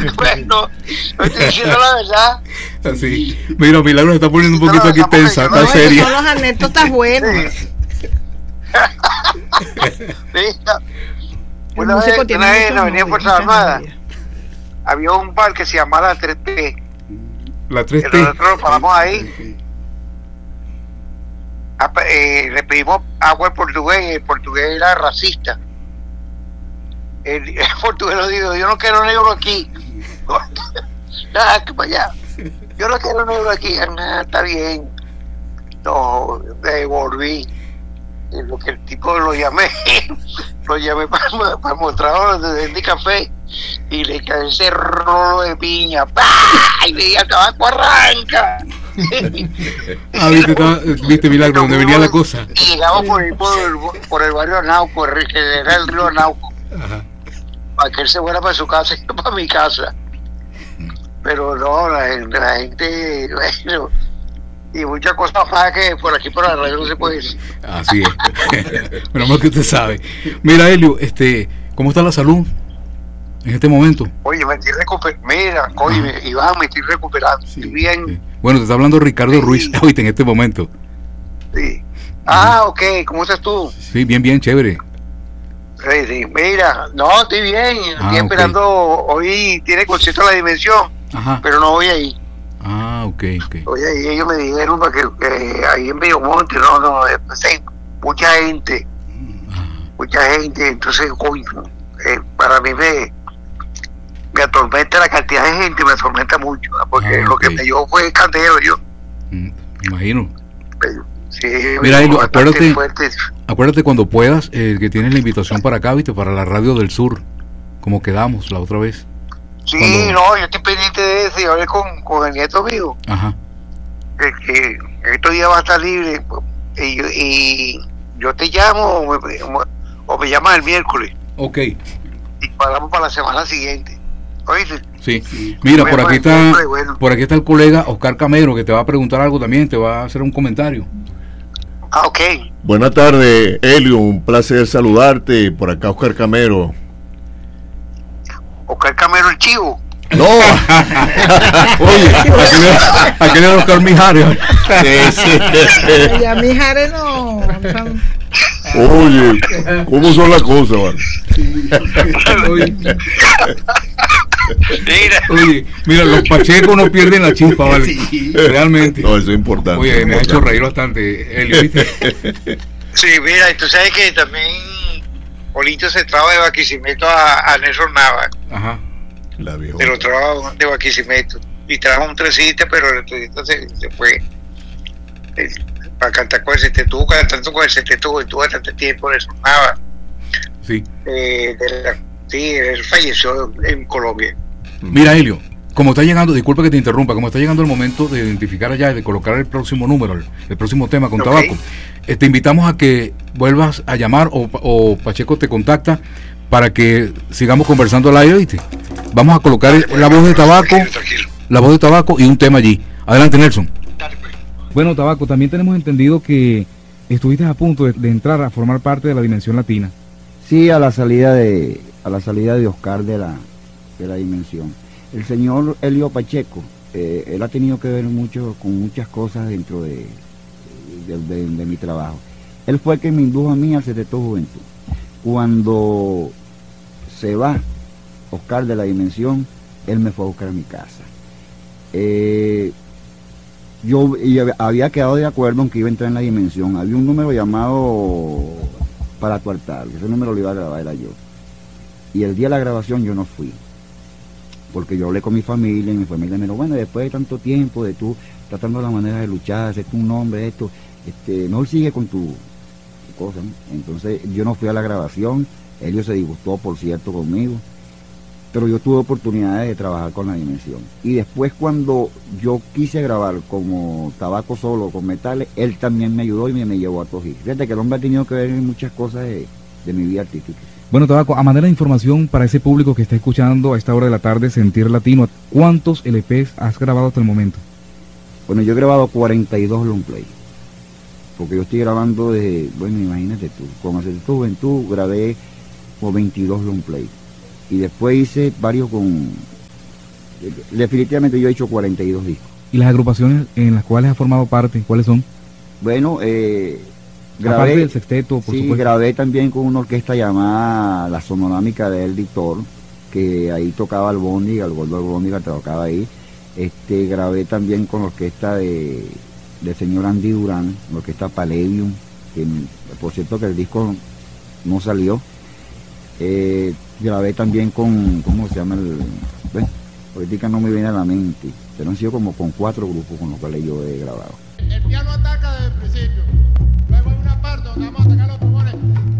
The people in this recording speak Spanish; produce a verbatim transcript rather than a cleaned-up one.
Bueno, no estoy diciendo la verdad. Así. Mira, Milagro se está poniendo un poquito aquí tensa, está No, seria. son los anécdotas buenas. Sí. Mira, El una músico vez, tiene una vez muchos en la Avenida novios, Fuerza muchas Armada novias. había un bar que se llamaba La tres T. La tres Que T. nosotros nos paramos ahí. A- eh, le pedimos agua al portugués y el portugués era racista. El, el portugués nos dijo: yo no quiero negro aquí. Nada, que para allá. Yo no quiero negro aquí. Nada, está bien. No, devolví. Y lo que el tipo lo llamé, lo llamé para, para mostrar de de café y le cae ese rolo de piña. ¡Pah! Y le dije: el tabaco arranca. Ah, viste, estaba- viste, Milagro, donde venía la cosa. Y llegamos por el, por el, por el barrio Anauco, el- que era el río Anauco, Ajá. para que él se fuera para su casa y yo para mi casa. Pero no, la, gente- la gente, bueno, y muchas cosas más que por aquí por la radio no se puede decir. Así es. Menos mal que usted sabe. Mira, Helio, este, ¿cómo está la salud en este momento? Oye, me estoy recuperando, mira, oye, Iván, me estoy recuperando, estoy bien. Sí. Bueno, te está hablando Ricardo Sí. Ruiz, ahorita en este momento. Sí. Ah, ok, ¿cómo estás tú? Sí, bien, bien, chévere. Sí, sí, mira, no, estoy bien, Ah, estoy ok. esperando, hoy tiene concierto La Dimensión, Ajá. pero no voy ahí. Ah, ok, ok. Oye, y ellos me dijeron para que, que ahí en Bellomonte, no, no, eh, pues, hay mucha gente, Ah, mucha gente, entonces, coño, eh, para mí me, me atormenta la cantidad de gente, me atormenta mucho, ¿no? Porque Ah, lo ok. que me dio fue candero, yo. mm, me imagino. Pero, sí, Mira, me dio Hilo, bastante acuérdate- fuerte. Acuérdate cuando puedas, eh, que tienes la invitación para acá, viste, para la Radio del Sur, como quedamos la otra vez. Sí, cuando- no, yo estoy pendiente de eso y hablé con, con el nieto mío, Ajá. que, que estos días va a estar libre, pues, y, yo- y yo te llamo o me, o me llamas el miércoles Ok. y paramos para la semana siguiente. ¿Oíste? Sí. Mira, por Bueno, aquí está, siempre, bueno. por aquí está el colega Oscar Camero, que te va a preguntar algo también, te va a hacer un comentario. Ah, ok. Buenas tardes, Helio, un placer saludarte. Por acá Oscar Camero. Oscar Camero el Chivo. No, Oye, aquí le- aquí le da Oscar Mijares. sí, sí. Y a mi Jare no. son- Oye, ¿cómo son las cosas, man? Oye, Mira, oye, mira, los pachecos no pierden la chispa, ¿vale? Realmente. No, eso es importante. Oye, me ha hecho importante. reír bastante, Helio, ¿viste? sí, mira, y tú sabes que también Polito se traba de Barquisimeto a, a Nelson Nava, Ajá. La vieja. se lo traba de Barquisimeto y trajo un tresista, pero el tresista se, se fue eh, para cantar con el seteto, estuvo cantando con el seteto, estuvo bastante tiempo Nelson Nava. Sí. Eh, de la- sí, él falleció en Colombia. Mira, Helio, como está llegando, disculpa que te interrumpa, como está llegando el momento de identificar allá y de colocar el próximo número, el, el próximo tema con Ok. Tabaco, eh, te invitamos a que vuelvas a llamar o, o Pacheco te contacta para que sigamos conversando al aire, ¿viste? Vamos a colocar el- la voz de Tabaco, Tranquilo, tranquilo. la voz de Tabaco y un tema allí. Adelante, Nelson. Dale, pues. Bueno, Tabaco, también tenemos entendido que estuviste a punto de, de entrar a formar parte de la Dimensión Latina. Sí, a la salida de a la salida de Oscar de la de la Dimensión. El señor Helio Pacheco, eh, él ha tenido que ver mucho con muchas cosas dentro de, de, de- de mi trabajo. Él fue el que me indujo a mí al Seteto Juventud. Cuando se va Oscar de la Dimensión, él me fue a buscar a mi casa. Eh, yo y hab- había quedado de acuerdo en que iba a entrar en la Dimensión. Había un número llamado Para tu altar, ese número lo iba a grabar era yo. Y el día de la grabación yo no fui, porque yo hablé con mi familia y mi familia me dijo: bueno, después de tanto tiempo de tú tratando la manera de luchar, hacer tu nombre, esto, este, no sigue con tu, tu cosa, ¿no? Entonces yo no fui a la grabación. Ellos se disgustó, por cierto, conmigo, pero yo tuve oportunidades de trabajar con la Dimensión. Y después, cuando yo quise grabar como Tabaco solo, con Metales, él también me ayudó y me, me llevó a Tojí. Fíjate que el hombre ha tenido que ver en muchas cosas de, de mi vida artística. Bueno, Tabaco, a manera de información para ese público que está escuchando a esta hora de la tarde, Sentir Latino, ¿cuántos L Pes has grabado hasta el momento? Bueno, yo he grabado cuarenta y dos long play, porque yo estoy grabando desde, bueno, imagínate tú, con Hacer tu Juventud grabé como veintidós long play, y después hice varios con, definitivamente yo he hecho cuarenta y dos discos. ¿Y las agrupaciones en las cuales ha formado parte, cuáles son? Bueno, eh, Aparte grabé, del sexteto, por sí, supuesto. grabé también con una orquesta llamada La Sonorámica de El Dictor, que ahí tocaba Albóndiga, el gordo Albóndiga tocaba ahí. Este, grabé también con la orquesta de, de señor Andy Durán, la orquesta Palladium, que por cierto que el disco no salió. Eh, grabé también con, ¿cómo se llama? El, bueno, política no me viene a la mente, pero han sido como con cuatro grupos con los cuales yo he grabado. El piano ataca desde el principio, luego hay una parte donde vamos a atacar